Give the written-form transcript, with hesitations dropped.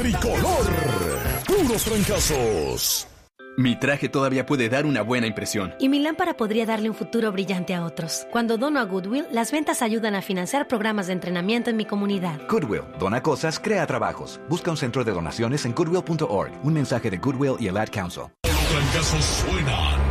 Tricolor, puros trancazos. Mi traje todavía puede dar una buena impresión. Y mi lámpara podría darle un futuro brillante a otros. Cuando dono a Goodwill, las ventas ayudan a financiar programas de entrenamiento en mi comunidad. Goodwill, dona cosas, crea trabajos. Busca un centro de donaciones en goodwill.org. Un mensaje de Goodwill y el Ad Councel. Los trancazos suenan